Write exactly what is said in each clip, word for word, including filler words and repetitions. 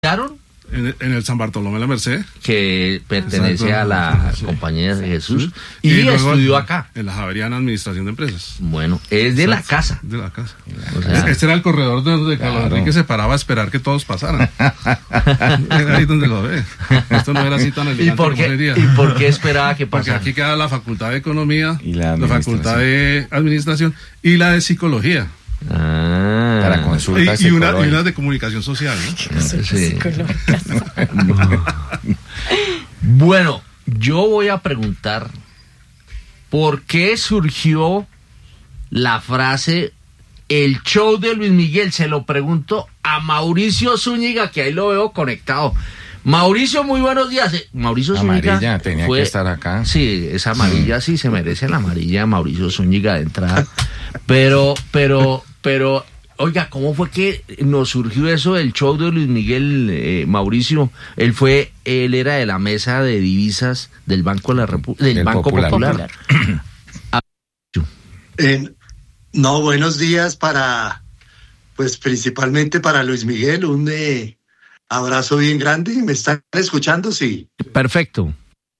En, en el San Bartolomé de la Merced, que pertenece Exacto. a la sí. Compañía de Jesús, sí. y, y estudió acá en la Javeriana Administración de Empresas. Bueno, es de la casa. De la casa. O sea, este era el corredor de donde Carlos claro. Enrique se paraba a esperar que todos pasaran. Era ahí donde lo ve. Esto no era así tan elegante. ¿Y por qué, como sería. ¿Y por qué esperaba que pasara? Porque aquí queda la Facultad de Economía, y la, la Facultad de Administración y la de Psicología. Ah, para consultas y, y, una, y una de comunicación social, ¿no? Sí. Bueno, yo voy a preguntar ¿por qué surgió la frase el show de Luis Miguel? Se lo pregunto a Mauricio Zúñiga, que ahí lo veo conectado. Mauricio, muy buenos días. Mauricio Zúñiga amarilla, tenía fue, que estar acá. Sí, esa amarilla sí se merece la amarilla, Mauricio Zúñiga de entrada. Pero, pero, pero, oiga, ¿cómo fue que nos surgió eso del show de Luis Miguel, eh, Mauricio? Él fue, él era de la mesa de divisas del Banco de la Repu- del, del Banco Popular. Popular. eh, no, buenos días para, pues principalmente para Luis Miguel, un eh, abrazo bien grande. ¿Me están escuchando? Sí. Perfecto.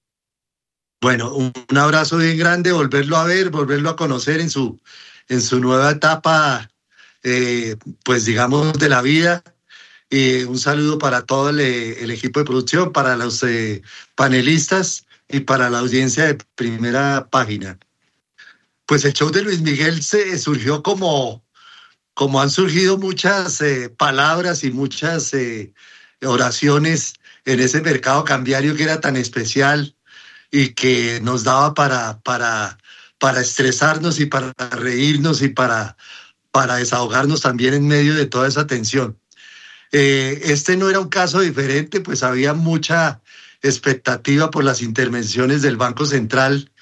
Bueno, un, un abrazo bien grande, volverlo a ver, volverlo a conocer en su en su nueva etapa, eh, pues digamos, de la vida. Eh, un saludo para todo el, el equipo de producción, para los eh, panelistas y para la audiencia de Primera Página. Pues el show de Luis Miguel se surgió como, como han surgido muchas eh, palabras y muchas eh, oraciones en ese mercado cambiario que era tan especial y que nos daba para... para para estresarnos y para reírnos y para, para desahogarnos también en medio de toda esa tensión. Eh, este no era un caso diferente, pues había mucha expectativa por las intervenciones del Banco Central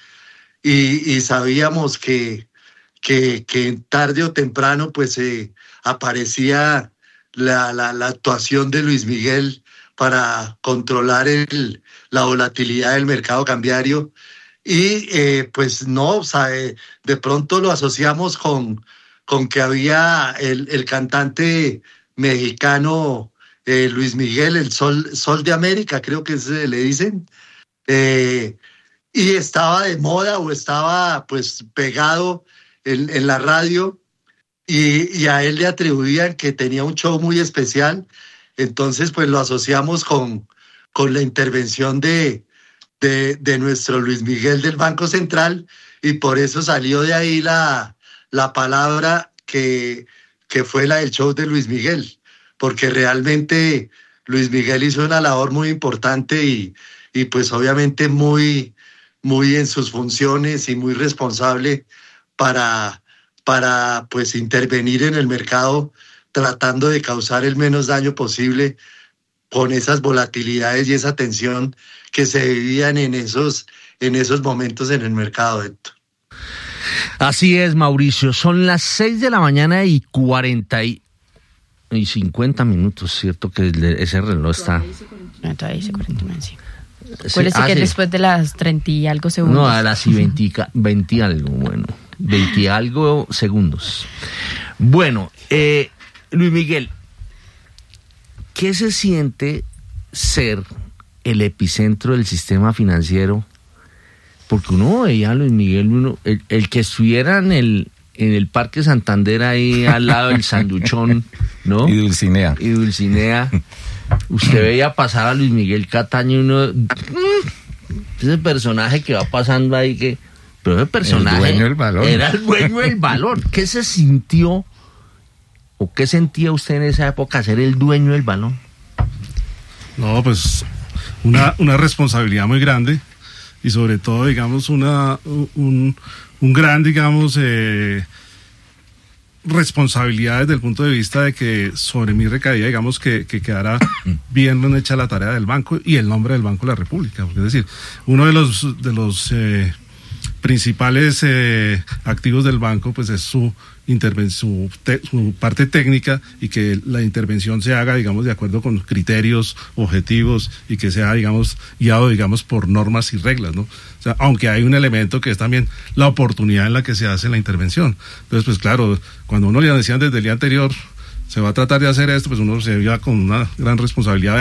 y, y sabíamos que, que, que tarde o temprano pues eh, aparecía la, la, la actuación de Luis Miguel para controlar el, la volatilidad del mercado cambiario. Y eh, pues no, o sea, eh, de pronto lo asociamos con, con que había el, el cantante mexicano eh, Luis Miguel, el Sol, Sol de América, creo que se le dicen, eh, y estaba de moda o estaba pues pegado en, en la radio y, y a él le atribuían que tenía un show muy especial, entonces pues lo asociamos con, con la intervención de De, de nuestro Luis Miguel del Banco Central y por eso salió de ahí la, la palabra que, que fue la del show de Luis Miguel, porque realmente Luis Miguel hizo una labor muy importante y, y pues obviamente muy, muy en sus funciones y muy responsable para, para pues intervenir en el mercado tratando de causar el menos daño posible con esas volatilidades y esa tensión que se vivían en esos, en esos momentos en el mercado, Héctor. Así es, Mauricio. Son las seis de la mañana y cuarenta y cincuenta minutos, ¿cierto? Que ese reloj está... No, todavía dice cuarenta y nueve, sí. Acuérdese ah, que sí. Después de las treinta y algo segundos. No, a las veinte, veinte algo, bueno. veinte algo segundos. Bueno, eh, Luis Miguel, ¿qué se siente ser el epicentro del sistema financiero? Porque uno veía a Luis Miguel, uno, el, el que estuviera en el, en el Parque Santander ahí al lado del Sanduchón, ¿no? Y Dulcinea. Y Dulcinea. Usted veía pasar a Luis Miguel Cataño y uno... Ese personaje que va pasando ahí que... Pero ese personaje... El dueño del balón. Era el dueño del balón. ¿Qué se sintió o qué sentía usted en esa época ser el dueño del balón? No, pues una, una responsabilidad muy grande y sobre todo, digamos, una un, un gran, digamos, eh, responsabilidad desde el punto de vista de que sobre mí recaía, digamos, que, que quedara bien hecha la tarea del banco y el nombre del Banco de la República. Porque, es decir, uno de los, de los eh, principales eh, activos del banco pues es su intervención, su, te, su parte técnica y que la intervención se haga, digamos, de acuerdo con criterios objetivos y que sea, digamos, guiado, digamos, por normas y reglas, ¿no? O sea, aunque hay un elemento que es también la oportunidad en la que se hace la intervención. Entonces, pues claro, cuando uno le decían desde el día anterior, se va a tratar de hacer esto, pues uno se lleva con una gran responsabilidad.